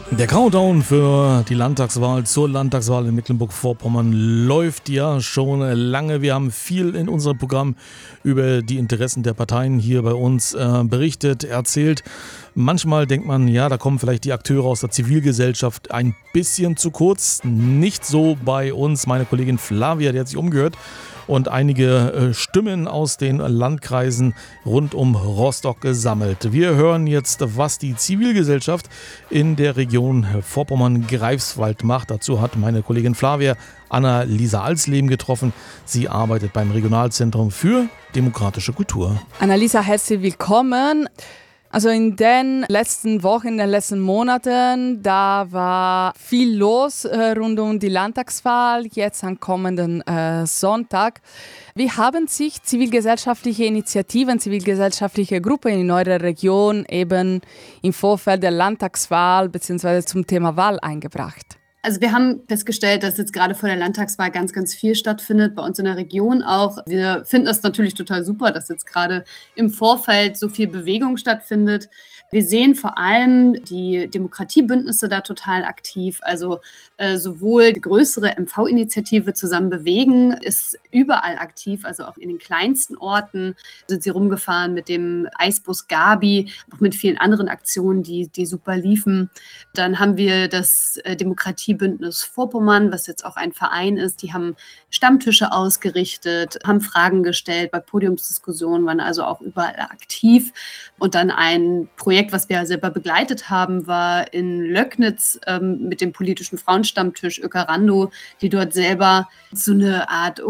Der Countdown für die Landtagswahl zur Landtagswahl in Mecklenburg-Vorpommern läuft ja schon lange. Wir haben viel in unserem Programm über die Interessen der Parteien hier bei uns berichtet, erzählt. Manchmal denkt man, ja, da kommen vielleicht die Akteure aus der Zivilgesellschaft ein bisschen zu kurz. Nicht so bei uns. Meine Kollegin Flavia, die hat sich umgehört und einige Stimmen aus den Landkreisen rund um Rostock gesammelt. Wir hören jetzt, was die Zivilgesellschaft in der Region Vorpommern-Greifswald macht. Dazu hat meine Kollegin Flavia Anna-Lisa Alsleben getroffen. Sie arbeitet beim Regionalzentrum für demokratische Kultur. Anna-Lisa, herzlich willkommen. Also in den letzten Wochen, in den letzten Monaten, da war viel los rund um die Landtagswahl, jetzt am kommenden Sonntag. Wie haben sich zivilgesellschaftliche Initiativen, zivilgesellschaftliche Gruppen in eurer Region eben im Vorfeld der Landtagswahl bzw. zum Thema Wahl eingebracht? Also wir haben festgestellt, dass jetzt gerade vor der Landtagswahl ganz, ganz viel stattfindet, bei uns in der Region auch. Wir finden das natürlich total super, dass jetzt gerade im Vorfeld so viel Bewegung stattfindet. Wir sehen vor allem die Demokratiebündnisse da total aktiv. Also sowohl die größere MV-Initiative Zusammen bewegen ist überall aktiv, also auch in den kleinsten Orten sind sie rumgefahren mit dem Eisbus Gabi, auch mit vielen anderen Aktionen, die super liefen. Dann haben wir das Demokratiebündnis Vorpommern, was jetzt auch ein Verein ist. Die haben Stammtische ausgerichtet, haben Fragen gestellt, bei Podiumsdiskussionen waren also auch überall aktiv. Und dann ein Projekt, was wir selber begleitet haben, war in Löcknitz mit dem politischen Frauenstammtisch Ökerando, die dort selber so eine Art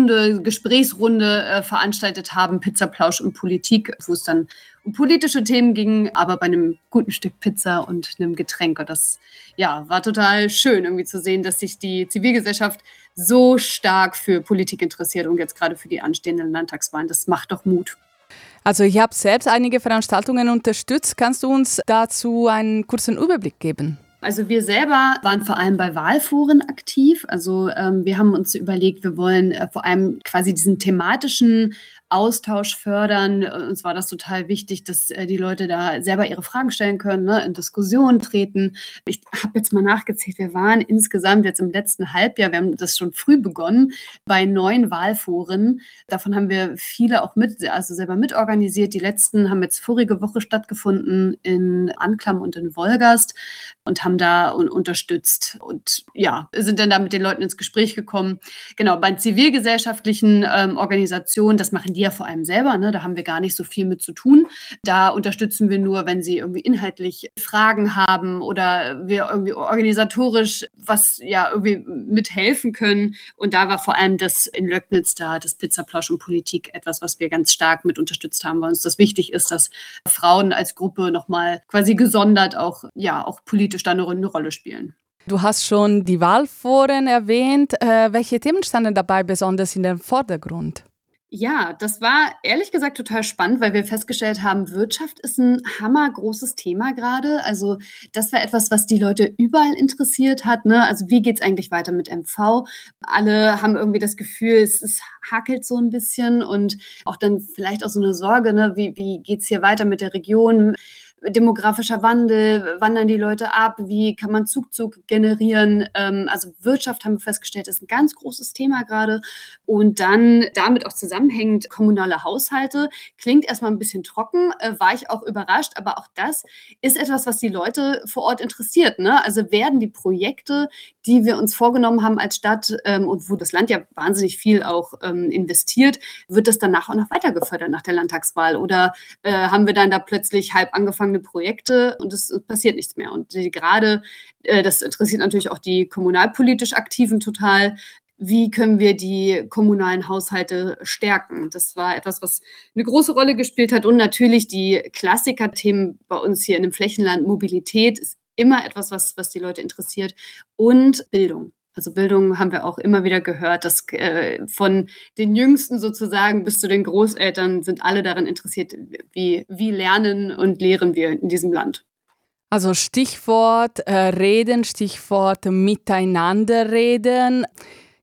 Gesprächsrunde veranstaltet haben, Pizzaplausch und Politik, wo es dann um politische Themen ging, aber bei einem guten Stück Pizza und einem Getränk. Und das war total schön, irgendwie zu sehen, dass sich die Zivilgesellschaft so stark für Politik interessiert und jetzt gerade für die anstehenden Landtagswahlen. Das macht doch Mut. Also ich habe selbst einige Veranstaltungen unterstützt. Kannst du uns dazu einen kurzen Überblick geben? Also wir selber waren vor allem bei Wahlforen aktiv. Also wir haben uns überlegt, wir wollen vor allem quasi diesen thematischen Austausch fördern. Uns war das total wichtig, dass die Leute da selber ihre Fragen stellen können, ne, in Diskussionen treten. Ich habe jetzt mal nachgezählt, wir waren insgesamt jetzt im letzten Halbjahr, wir haben das schon früh begonnen, bei 9 Wahlforen. Davon haben wir viele auch selber mitorganisiert. Die letzten haben jetzt vorige Woche stattgefunden in Anklam und in Wolgast und haben da unterstützt und sind dann da mit den Leuten ins Gespräch gekommen. Genau, bei zivilgesellschaftlichen Organisationen, das machen die ja vor allem selber, ne? Da haben wir gar nicht so viel mit zu tun. Da unterstützen wir nur, wenn sie irgendwie inhaltlich Fragen haben oder wir irgendwie organisatorisch was irgendwie mithelfen können. Und da war vor allem das in Löcknitz da, das Pizzaplausch und Politik, etwas, was wir ganz stark mit unterstützt haben, weil uns das wichtig ist, dass Frauen als Gruppe nochmal quasi gesondert auch politisch da eine Rolle spielen. Du hast schon die Wahlforen erwähnt. Welche Themen standen dabei besonders in den Vordergrund? Ja, das war ehrlich gesagt total spannend, weil wir festgestellt haben, Wirtschaft ist ein hammergroßes Thema gerade. Also das war etwas, was die Leute überall interessiert hat, ne? Also wie geht's eigentlich weiter mit MV? Alle haben irgendwie das Gefühl, es hakelt so ein bisschen und auch dann vielleicht auch so eine Sorge, ne? Wie geht's hier weiter mit der Region? Demografischer Wandel, wandern die Leute ab, wie kann man Zugzug generieren? Also Wirtschaft haben wir festgestellt, ist ein ganz großes Thema gerade. Und dann damit auch zusammenhängend kommunale Haushalte. Klingt erstmal ein bisschen trocken, war ich auch überrascht, aber auch das ist etwas, was die Leute vor Ort interessiert, ne? Also werden die Projekte, die wir uns vorgenommen haben als Stadt und wo das Land ja wahnsinnig viel auch investiert, wird das danach auch noch weiter gefördert nach der Landtagswahl? Oder haben wir dann da plötzlich halb angefangene Projekte und es passiert nichts mehr? Und gerade, das interessiert natürlich auch die kommunalpolitisch Aktiven total. Wie können wir die kommunalen Haushalte stärken? Das war etwas, was eine große Rolle gespielt hat. Und natürlich die Klassikerthemen bei uns hier in dem Flächenland. Mobilität ist immer etwas, was die Leute interessiert. Und Bildung. Also Bildung haben wir auch immer wieder gehört, dass von den Jüngsten sozusagen bis zu den Großeltern sind alle daran interessiert, wie lernen und lehren wir in diesem Land. Also Stichwort Reden, Stichwort Miteinander reden.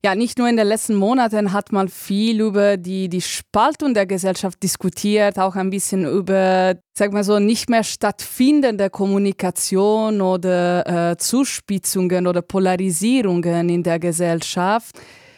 Ja, nicht nur in den letzten Monaten hat man viel über die Spaltung der Gesellschaft diskutiert, auch ein bisschen über, sag mal so, nicht mehr stattfindende Kommunikation oder Zuspitzungen oder Polarisierungen in der Gesellschaft.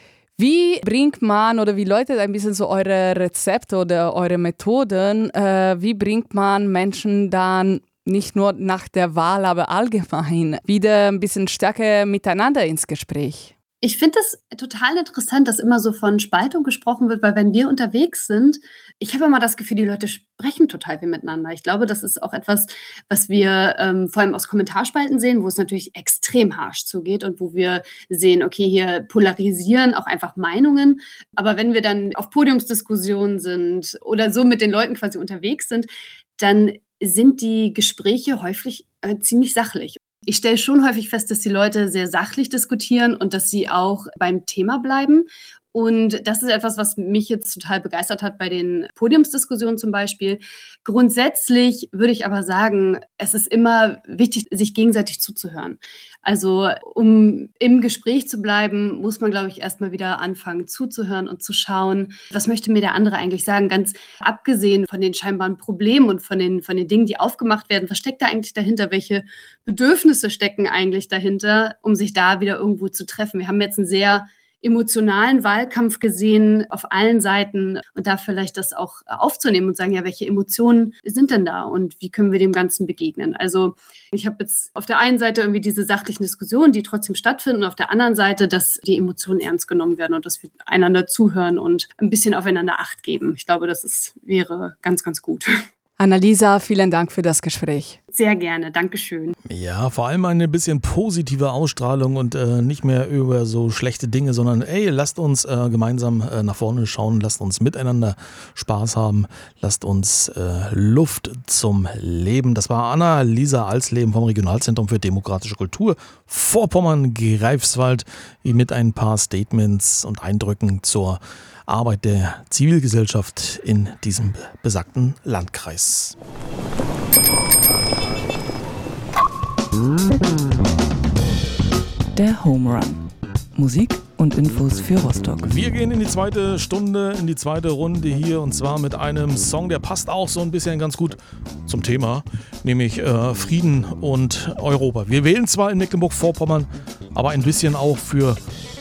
Wie bringt man oder wie läutet ein bisschen so eure Rezepte oder eure Methoden, wie bringt man Menschen dann nicht nur nach der Wahl, aber allgemein wieder ein bisschen stärker miteinander ins Gespräch? Ich finde es total interessant, dass immer so von Spaltung gesprochen wird, weil wenn wir unterwegs sind, ich habe immer das Gefühl, die Leute sprechen total viel miteinander. Ich glaube, das ist auch etwas, was wir vor allem aus Kommentarspalten sehen, wo es natürlich extrem harsch zugeht und wo wir sehen, okay, hier polarisieren auch einfach Meinungen. Aber wenn wir dann auf Podiumsdiskussionen sind oder so mit den Leuten quasi unterwegs sind, dann sind die Gespräche häufig ziemlich sachlich. Ich stelle schon häufig fest, dass die Leute sehr sachlich diskutieren und dass sie auch beim Thema bleiben. Und das ist etwas, was mich jetzt total begeistert hat bei den Podiumsdiskussionen zum Beispiel. Grundsätzlich würde ich aber sagen, es ist immer wichtig, sich gegenseitig zuzuhören. Also um im Gespräch zu bleiben, muss man, glaube ich, erstmal wieder anfangen zuzuhören und zu schauen, was möchte mir der andere eigentlich sagen, ganz abgesehen von den scheinbaren Problemen und von den Dingen, die aufgemacht werden. Was steckt da eigentlich dahinter? Welche Bedürfnisse stecken eigentlich dahinter, um sich da wieder irgendwo zu treffen? Wir haben jetzt einen sehr emotionalen Wahlkampf gesehen auf allen Seiten und da vielleicht das auch aufzunehmen und sagen, ja, welche Emotionen sind denn da und wie können wir dem Ganzen begegnen? Also ich habe jetzt auf der einen Seite irgendwie diese sachlichen Diskussionen, die trotzdem stattfinden und auf der anderen Seite, dass die Emotionen ernst genommen werden und dass wir einander zuhören und ein bisschen aufeinander Acht geben. Ich glaube, wäre ganz, ganz gut. Annalisa, vielen Dank für das Gespräch. Sehr gerne, Dankeschön. Ja, vor allem eine bisschen positive Ausstrahlung und nicht mehr über so schlechte Dinge, sondern ey, lasst uns gemeinsam nach vorne schauen, lasst uns miteinander Spaß haben, lasst uns Luft zum Leben. Das war Annalisa Alsleben vom Regionalzentrum für demokratische Kultur Vorpommern-Greifswald mit ein paar Statements und Eindrücken zur Arbeit der Zivilgesellschaft in diesem besagten Landkreis. Der Home Run. Musik und Infos für Rostock. Wir gehen in die zweite Stunde, in die zweite Runde hier und zwar mit einem Song, der passt auch so ein bisschen ganz gut zum Thema, nämlich Frieden und Europa. Wir wählen zwar in Mecklenburg-Vorpommern, aber ein bisschen auch für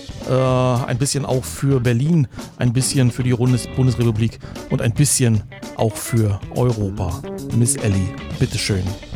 Berlin, ein bisschen für die Bundesrepublik und ein bisschen auch für Europa. Miss Ellie, bitteschön.